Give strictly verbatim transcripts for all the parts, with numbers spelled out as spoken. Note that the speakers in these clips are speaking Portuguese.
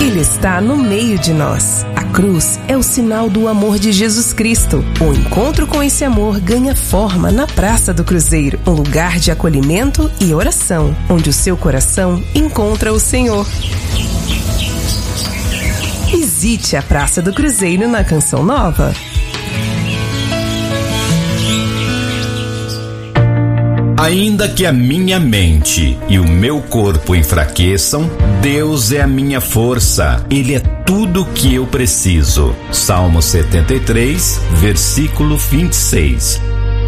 Ele está no meio de nós. A cruz é o sinal do amor de Jesus Cristo. O encontro com esse amor ganha forma na Praça do Cruzeiro, um lugar de acolhimento e oração, onde o seu coração encontra o Senhor. Visite a Praça do Cruzeiro na Canção Nova. Ainda que a minha mente e o meu corpo enfraqueçam, Deus é a minha força. Ele é tudo o que eu preciso. Salmo setenta e três, versículo vinte e seis.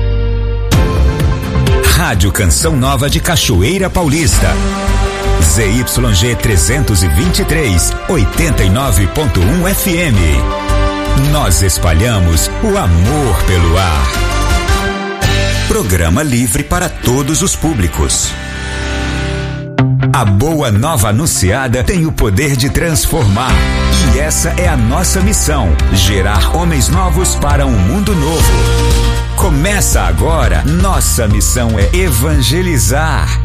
Rádio Canção Nova de Cachoeira Paulista. Z Y G trezentos e vinte e três, oitenta e nove ponto um F M. Nós espalhamos o amor pelo ar. Programa livre para todos os públicos. A boa nova anunciada tem o poder de transformar. E essa é a nossa missão: gerar homens novos para um mundo novo. Começa agora. Nossa missão é evangelizar.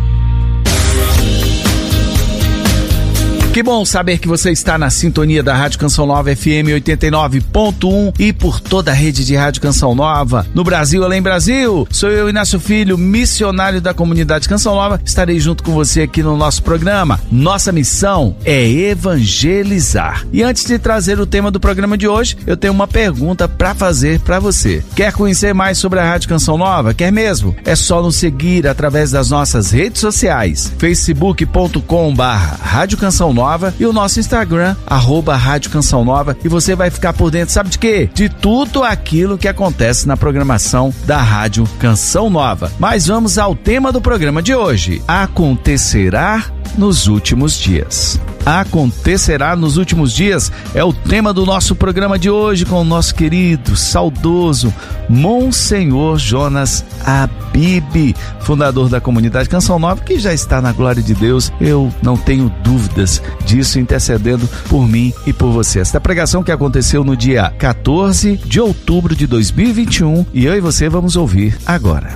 Que bom saber que você está na sintonia da Rádio Canção Nova F M oitenta e nove ponto um e por toda a rede de Rádio Canção Nova. No Brasil, além Brasil, sou eu, Inácio Filho, missionário da comunidade Canção Nova. Estarei junto com você aqui no nosso programa. Nossa missão é evangelizar. E antes de trazer o tema do programa de hoje, eu tenho uma pergunta para fazer para você. Quer conhecer mais sobre a Rádio Canção Nova? Quer mesmo? É só nos seguir através das nossas redes sociais, facebook ponto com barra Rádio Canção Nova e o nosso Instagram, arroba Rádio Canção Nova, e você vai ficar por dentro, sabe de quê? De tudo aquilo que acontece na programação da Rádio Canção Nova. Mas vamos ao tema do programa de hoje. Acontecerá nos últimos dias. Acontecerá nos últimos dias é o tema do nosso programa de hoje, com o nosso querido, saudoso Monsenhor Jonas Abib, fundador da comunidade Canção Nova, que já está na glória de Deus. Eu não tenho dúvidas disso, intercedendo por mim e por você. Esta pregação que aconteceu no dia quatorze de outubro de dois mil e vinte e um, e eu e você vamos ouvir agora.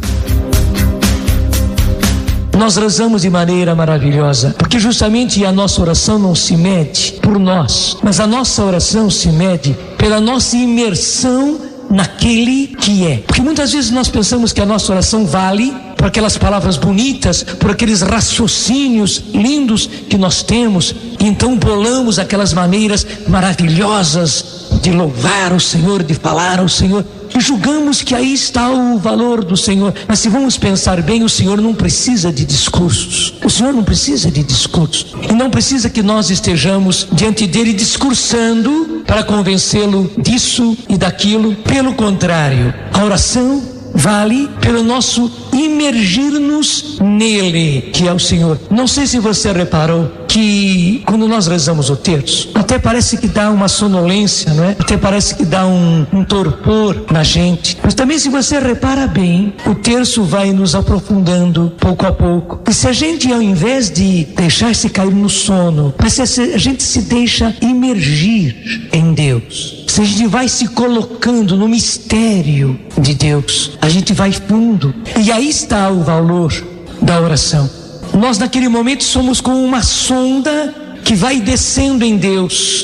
Nós rezamos de maneira maravilhosa, porque justamente a nossa oração não se mede por nós, mas a nossa oração se mede pela nossa imersão naquele que é. Porque muitas vezes nós pensamos que a nossa oração vale por aquelas palavras bonitas, por aqueles raciocínios lindos que nós temos, e então bolamos aquelas maneiras maravilhosas de louvar o Senhor, de falar ao Senhor, e julgamos que aí está o valor do Senhor. Mas se vamos pensar bem, o Senhor não precisa de discursos. O Senhor não precisa de discursos. E não precisa que nós estejamos diante dele discursando para convencê-lo disso e daquilo. Pelo contrário, a oração vale pelo nosso imergir-nos nele, que é o Senhor. Não sei se você reparou que quando nós rezamos o terço, até parece que dá uma sonolência, não é? Até parece que dá um, um torpor na gente. Mas também, se você repara bem, o terço vai nos aprofundando pouco a pouco. E se a gente, ao invés de deixar-se cair no sono, mas se a gente se deixa imergir em Deus, se a gente vai se colocando no mistério de Deus, a gente vai fundo. E aí está o valor da oração. Nós naquele momento somos como uma sonda que vai descendo em Deus,